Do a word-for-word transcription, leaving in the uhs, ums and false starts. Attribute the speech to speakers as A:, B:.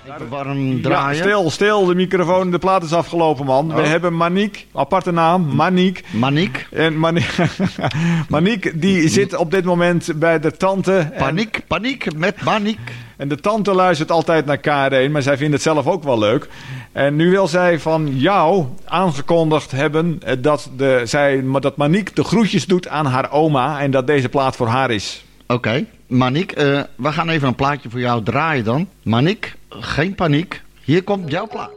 A: Even warm draaien.
B: Ja, stil, stil. De microfoon, de plaat is afgelopen, man. We
A: Oh.
B: hebben Maniek, aparte naam, Maniek.
A: Maniek.
B: En Maniek, Maniek die zit op dit moment bij de tante. En,
A: Paniek, paniek met Maniek.
B: en de tante luistert altijd naar K R één, maar zij vindt het zelf ook wel leuk. En nu wil zij van jou aangekondigd hebben eh, dat, de, zij, dat Maniek de groetjes doet aan haar oma en dat deze plaat voor haar is.
A: Oké, okay. Maniek, uh, we gaan even een plaatje voor jou draaien dan. Maniek, geen paniek. Hier komt jouw plaat.